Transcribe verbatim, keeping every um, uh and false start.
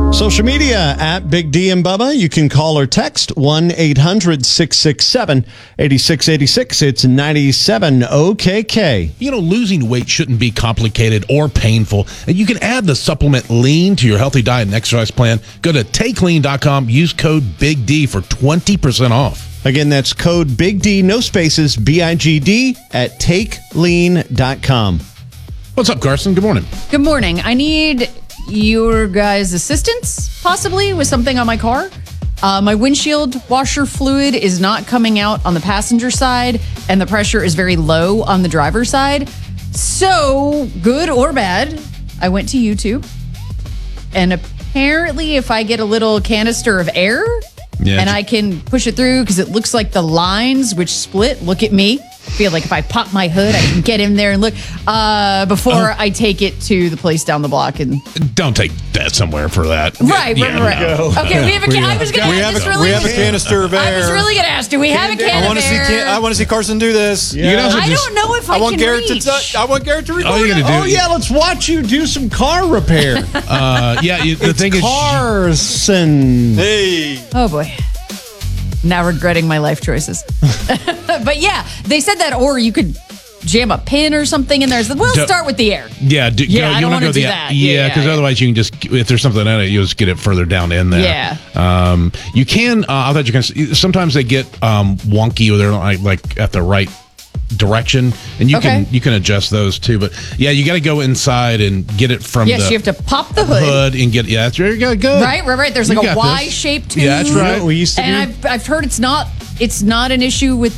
Social media at Big D and Bubba. You can call or text one eight hundred six six seven eight six eight six. It's ninety-seven O K K. You know, losing weight shouldn't be complicated or painful. And you can add the supplement Lean to your healthy diet and exercise plan. Go to take lean dot com. Use code Big D for twenty percent off. Again, that's code Big D, no spaces, B I G D, at take lean dot com. What's up, Carson? Good morning. Good morning. I need your guys' assistance, possibly, with something on my car. Uh, my windshield washer fluid is not coming out on the passenger side, and the pressure is very low on the driver's side. So, good or bad, I went to YouTube, and apparently if I get a little canister of air, Yeah. and I can push it through because it looks like the lines which split, look at me. I feel like if I pop my hood, I can get in there and look uh, before Oh. I take it to the place down the block. And Don't take that somewhere for that. Right, Yeah, right, right. no. Okay, we have a. Can- I was gonna We have just a, really. we have a canister of I was air. really gonna ask. Do we have a can I of want to see. air? Can, I want to see Carson do this. Yeah. You can also I just- don't know if I, I want can Garrett reach. to. touch- I want Garrett to record. All you gotta it. do- Oh, yeah, let's watch you do some car repair. Uh, yeah, you, the thing is, Carson. Hey. Oh boy. Now regretting my life choices. But yeah, they said that, or you could jam a pin or something in there. So we'll Don't- start with the air. yeah, do, Yeah, go, I you don't wanna wanna go do the, that. Yeah, Yeah, because yeah. otherwise you can just, if there's something in it, you'll just get it further down in there. Yeah. Um, you can, uh, I thought you can, sometimes they get um, wonky or they're like, like at the right direction, and you Okay. can you can adjust those too. But yeah, you got to go inside and get it from Yes, the you have to pop the hood. hood and get, yeah, that's very good. good. Right, right, right. There's You like a got this. Y-shaped tube. Yeah, that's right. We used to And do. I've, I've heard it's not it's not an issue with